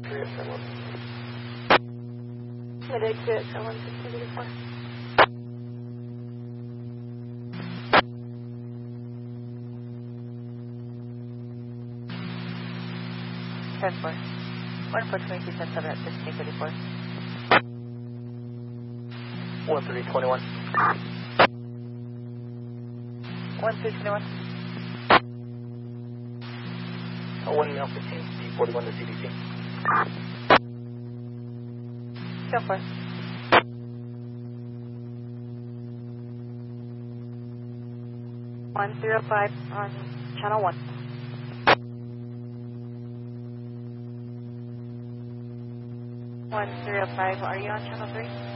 Mid-X 164. 10-4. 1427 at 1634. 1321. 1321. 1 mil 15, D41 to CDC. 10-4. 105 on channel 1. 105, are you on channel 3?